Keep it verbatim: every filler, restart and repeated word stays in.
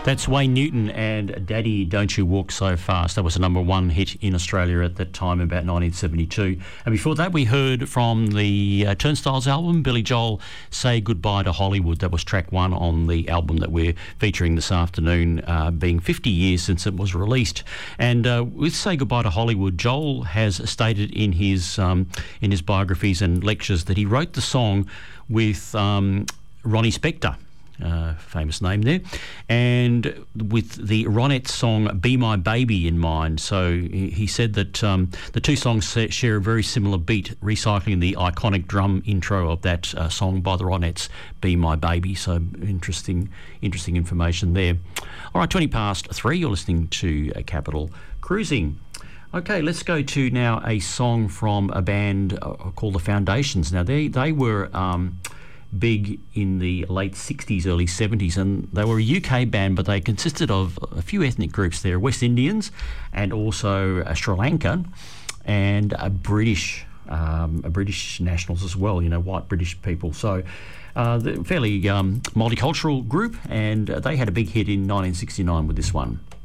That's Wayne Newton and Daddy Don't You Walk So Fast. That was a number one hit in Australia at that time, about nineteen seventy-two. And before that, we heard from the uh, Turnstiles album, Billy Joel, Say Goodbye to Hollywood. That was track one on the album that we're featuring this afternoon, uh, being fifty years since it was released. And uh, with Say Goodbye to Hollywood, Joel has stated in his, um, in his biographies and lectures that he wrote the song with um, Ronnie Spector. Uh, famous name there, and with the Ronettes song Be My Baby in mind. So he, he said that um, the two songs share a very similar beat, recycling the iconic drum intro of that uh, song by the Ronettes, Be My Baby. So interesting interesting information there. All right, twenty past three, you're listening to uh, Capital Cruising. Okay, let's go to now a song from a band uh, called The Foundations. Now they, they were... Um, big in the late sixties, early seventies, and they were a U K band, but they consisted of a few ethnic groups there, West Indians and also uh, Sri Lanka and a British um, a British nationals as well, you know, white British people. So uh, the fairly um, multicultural group, and uh, they had a big hit in nineteen sixty-nine with this one.